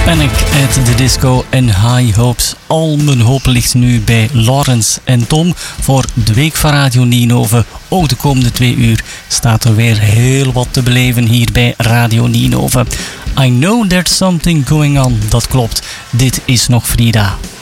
Panic at the Disco en High Hopes. Al mijn hoop ligt nu bij Laurens en Tom voor de week van Radio Nienhoven. Ook de komende 2 uur staat er weer heel wat te beleven hier bij Radio Nienhoven. I know there's something going on, dat klopt. Dit is nog Frida.